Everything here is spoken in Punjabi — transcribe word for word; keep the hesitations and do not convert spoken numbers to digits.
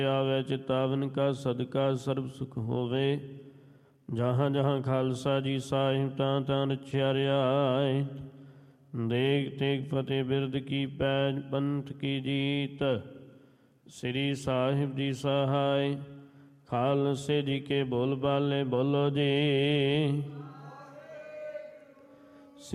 ਆਵੇ ਚਿਤਾਵਨ ਕਾ ਸਦਕਾ ਸਰਬ ਸੁਖ ਹੋਵੇ। ਜਹਾਂ ਜਹਾਂ ਖਾਲਸਾ ਜੀ ਸਾਹਿਬ ਤਾਂ ਤਾਂ ਰਛਿਆ ਰਿਆਏ। ਦੇਗ ਤੇਗ ਫਤਿਹ ਬਿਰਦ ਕੀ ਪੈਜ ਪੰਥ ਕੀ ਜੀਤ। ਸ੍ਰੀ ਸਾਹਿਬ ਜੀ ਸਹਾਇ ਖਾਲਸੇ ਜੀ ਕੇ ਬੋਲ ਬਾਲੇ ਬੋਲੋ ਜੀ।